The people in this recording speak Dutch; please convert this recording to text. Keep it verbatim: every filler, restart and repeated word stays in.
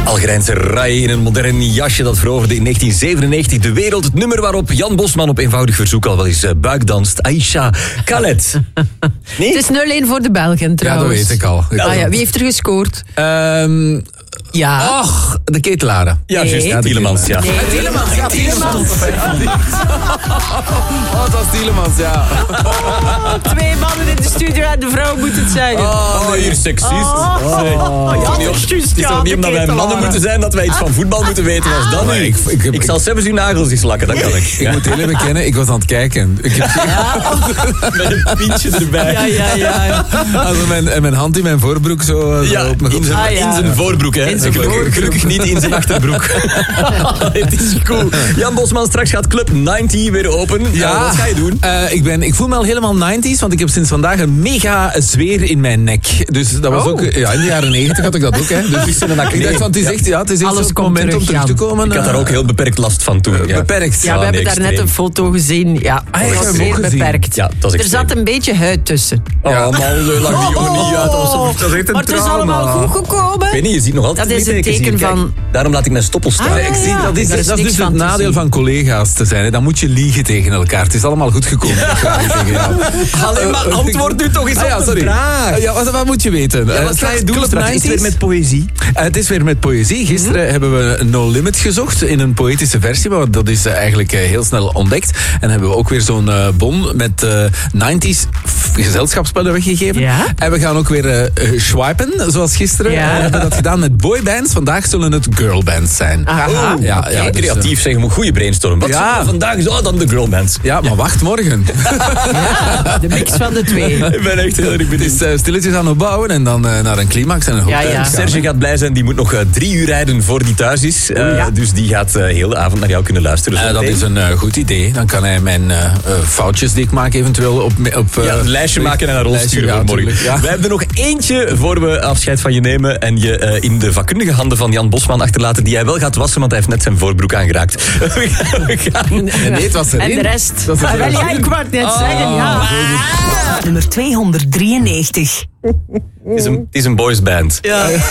Algerijnse Rai in een modern jasje dat veroverde in negentien zevenennegentig de wereld. Het nummer waarop Jan Bosman op eenvoudig verzoek al wel eens uh, buikdanst. Aisha Khaled. Nee? Het is nul-één voor de Belgen trouwens. Ja, dat weet ik al. Ah, ja. Wie heeft er gescoord? Um, ja. Och, de ketelaren. Ja, nee. juist. Ja, Tielemans, ja. Nee. Tielemans, ja, Tielemans. Oh, het was Tielemans, ja. Oh, twee mannen in de studio en de vrouw moet het zeggen. Oh, hier seksist. Oh, oh, ja, Het is juist, het is toch niet omdat wij mannen moeten zijn dat wij iets van voetbal moeten weten als dat nu. Ik, ik, ik, ik zal zelfs uw nagels eens lakken, dat kan ik. Ik moet heel even bekennen, ik was aan het kijken. Ik heb Met een pintje erbij. Ja, ja, ja. also mijn, en mijn hand in mijn voorbroek zo, zo Ja, op mijn in zijn, Ah, ja. in zijn voorbroek, hè. In zijn Gelukkig, voorbroek. gelukkig niet in zijn achterbroek. Het is cool. Jan Bosman, straks gaat Club negentig weer open. Ja, Uh, wat ga je doen? Uh, ik, ben, ik voel me al helemaal negentig, want ik heb sinds vandaag een mega zweer in mijn nek. Dus dat was Oh. ook... Ja, in de jaren negentig had ik dat ook, hè. Dus ik dacht van, het is echt, ja, het is echt Alles het komt moment terug, om terug te Jan. komen. Ik had daar ook heel beperkt last van toen. Ja. Beperkt. Ja, we Ah, hebben nee, daar net extreem. een foto gezien. Ja, Ah, ja, dat ik was heb hem zeer ook gezien. beperkt. Ja, dat is er zat extreem. een beetje huid tussen. Oh, man, lag die jongen niet uit. Dat was, dat is echt een Maar het is trauma. allemaal goed gekomen. Ik weet niet, je ziet nog altijd Dat is een littekens teken hier. Kijk, van- daarom laat ik mijn stoppel staan. Ah, ja, Ik zie, ja. dat is, Daar is dat is niks dus van het te nadeel zien. van collega's te zijn. Hè. Dan moet je liegen tegen elkaar. Het is allemaal goed gekomen. Dat ga ik zeggen, ja. Alleen maar antwoord nu toch eens Ah, op ja, de sorry. vraag. Ja, wat, wat moet je weten? Ja, Eh, wat ga je doen Club straks? Is het weer negentig? met poëzie? Uh, het is weer met poëzie. Gisteren hebben we No Limit gezocht in een poëtische versie, maar dat is uh, eigenlijk uh, heel snel ontdekt. En hebben we ook weer zo'n uh, bon met uh, negenties gezelschapsspellen weggegeven. Ja? En we gaan ook weer uh, uh, swipen, zoals gisteren. Ja. Uh, we hebben dat gedaan met boybands. Vandaag zullen het girlbands zijn. Aha. Oh, ja, oké. ja, dus, uh, creatief zeggen, een goede brainstorm. Wat Ja. ja. vandaag is oh, dan de girlbands. ja, maar wacht morgen. Ja, de mix van de twee. Ik ben echt heel erg Het benieuwd. is uh, stilletjes aan opbouwen en dan uh, naar een climax en een Ja, hoogte. ja. gaan, Serge hè. gaat blij zijn, die moet nog uh, drie uur rijden voor die thuis is. Uh, Ja. Dus die gaat uh, heel de avond naar jou kunnen luisteren. Uh, zo dat meteen. is een uh, goed idee. Dan kan hij mijn uh, uh, foutjes die ik maak eventueel op... op uh, Ja, een lijstje maken en naar ons lijstje, sturen ja, voor morgen. tuurlijk, ja. We hebben er nog eentje voor we afscheid van je nemen en je uh, in de vakkundige handen van Jan Bosman achterlaten, die hij wel gaat wassen, want hij heeft net zijn voorbroek aangeraakt. We gaan... We gaan. Nee, het was erin. En de rest. Dat is Ah, wel, erin. ja, ik wou het net zeggen, ja. Nummer tweehonderddrieënnegentig. Het is een, het is een boysband. Ja.